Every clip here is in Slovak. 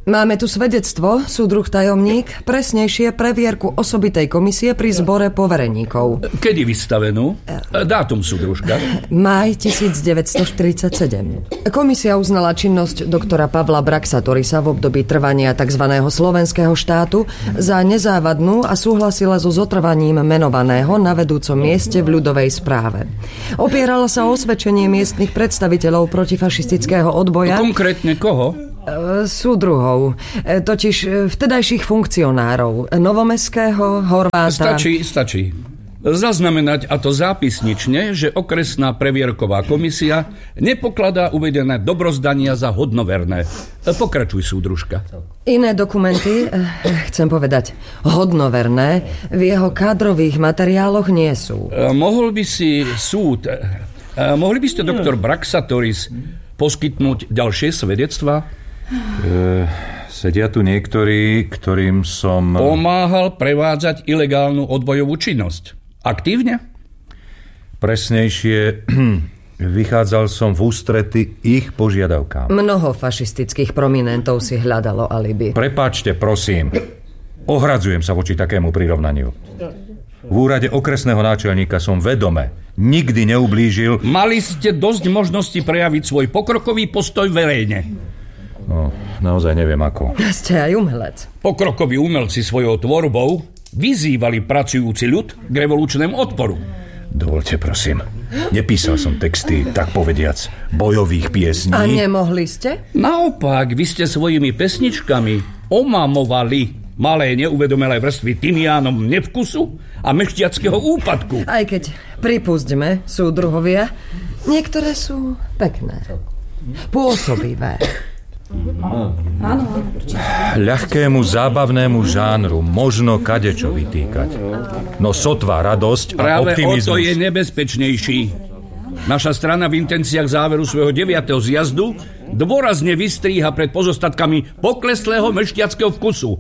Máme tu svedectvo, súdruh tajomník, presnejšie previerku osobitej komisie pri zbore povereníkov. Kedy vystavenú? Dátum, súdružka? Máj 1947. Komisia uznala činnosť doktora Pavla Braxatorisa v období trvania tzv. Slovenského štátu za nezávadnú a súhlasila so zotrvaním menovaného na vedúcom mieste v ľudovej správe. Opierala sa o osvedčenie miestnych predstaviteľov protifašistického odboja. Konkrétne koho? Súdruhov, totiž vtedajších funkcionárov Novomestského, Horváta. Stačí. Zaznamenať, a to zápisnične, že okresná previerková komisia nepokladá uvedené dobrozdania za hodnoverné. Pokračuj, súdružka. Iné dokumenty, chcem povedať, hodnoverné, v jeho kádrových materiáloch nie sú. Mohli by ste, doktor Braxatoris, poskytnúť ďalšie svedectvá? Sedia tu niektorí, ktorým som pomáhal prevádzať ilegálnu odbojovú činnosť. Aktívne? Presnejšie, vychádzal som v ústrety ich požiadavkám. Mnoho fašistických prominentov si hľadalo alibi. Prepáčte, prosím. Ohradzujem sa voči takému prirovnaniu. V úrade okresného náčelníka som vedome nikdy neublížil. Mali ste dosť možností prejaviť svoj pokrokový postoj verejne. No, naozaj neviem ako. Ste aj umelec. Pokrokoví umelci svojou tvorbou vyzývali pracujúci ľud k revolučnému odporu. Dovolte, prosím. Nepísal som texty, tak povediac, bojových piesní. A nemohli ste? Naopak, vy ste svojimi pesničkami omamovali malé neuvedomelé vrstvy tymiánom nevkusu a mešťackého úpadku. Aj keď, pripustme, súdruhovia, niektoré sú pekné, pôsobivé. Ľahkému zábavnému žánru možno kadečo vytýkať. No sotva radosť a optimizmus. Práve o to je nebezpečnejší. Naša strana v intenciách záveru svojho 9. zjazdu dôrazne vystríha pred pozostatkami pokleslého mešťackého vkusu.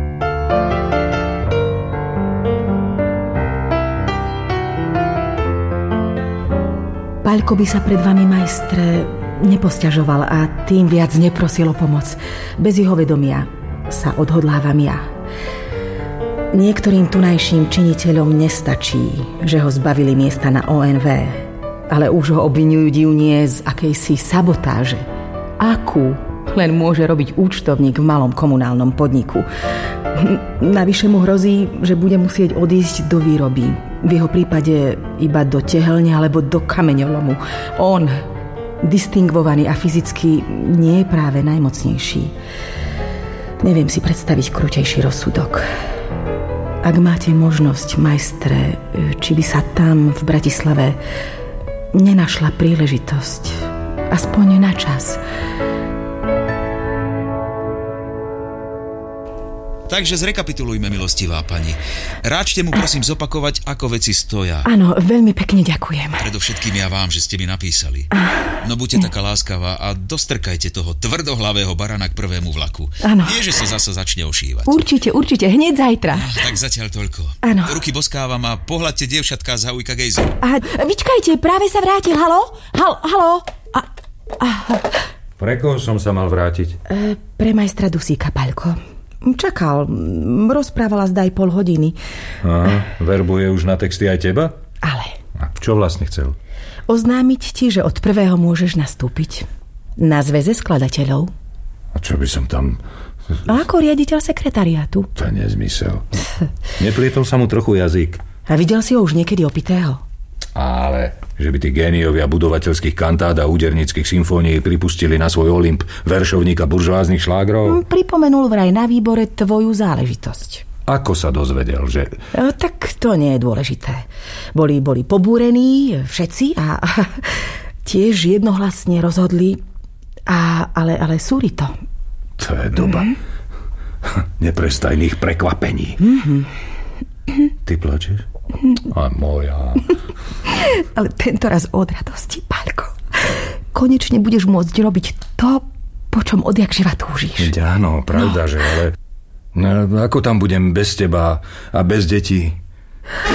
Paľko by sa pred vami, majstre, neposťažoval a tým viac neprosil o pomoc. Bez jeho vedomia sa odhodlávam ja. Niektorým tunajším činiteľom nestačí, že ho zbavili miesta na ONV, ale už ho obviňujú divne z akejsi sabotáže. Akú len môže robiť účtovník v malom komunálnom podniku. Navyše mu hrozí, že bude musieť odísť do výroby. V jeho prípade iba do tehelne alebo do kameňolomu. On, distingvovaný a fyzicky, nie je práve najmocnejší. Neviem si predstaviť krutejší rozsudok. Ak máte možnosť, majstre, či by sa tam v Bratislave nenašla príležitosť, aspoň na čas. Takže zrekapitulujme, milostivá pani. Ráčte mu prosím zopakovať, ako veci stoja. Áno, veľmi pekne ďakujem. Predovšetkým ja vám, že ste mi napísali. No buďte taká láskavá a dostrkajte toho tvrdohlavého barana k prvému vlaku. Áno. Nie, že sa zasa začne ošívať. Určite, hneď zajtra. Tak zatiaľ toľko. Áno. Ruky boskávam a pohľadte dievčatká za ujka gejzer. Vyčkajte, práve sa vrátil. Haló? Pre koho som sa mal vrátiť? Pre majstra Dusíka, Paľko. Čakal, rozprávala zdaj pol hodiny. Verbuje už na texty aj teba? Ale. A čo vlastne chcel? Oznámiť ti, že od 1. môžeš nastúpiť na zväze skladateľov. A čo by som tam... A ako riaditeľ sekretariátu. To je nezmysel. Neplietol sa mu trochu jazyk. A videl si ho už niekedy opitého? Ale že by tí géniovia budovateľských kantát a údernických symfónií pripustili na svoj Olymp veršovníka buržoáznych šlágrov? Pripomenul vraj na výbore tvoju záležitosť. Ako sa dozvedel, že... Tak to nie je dôležité. Boli pobúrení všetci a tiež jednohlasne rozhodli, ale súri to. To je doba neprestajných prekvapení. Ty plačeš? A moja. Ale tento raz od radosti, Paľko. Konečne budeš môcť robiť to, po čom odjakživa túžiš. Áno, pravda, že ale... No, ako tam budem bez teba a bez detí?